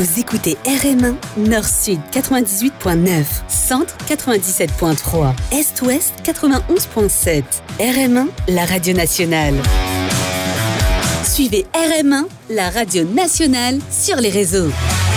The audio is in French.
Vous écoutez RM1, Nord-Sud 98.9, Centre 97.3, Est-Ouest 91.7. RM1, la radio nationale. Suivez RM1, la radio nationale, sur les réseaux.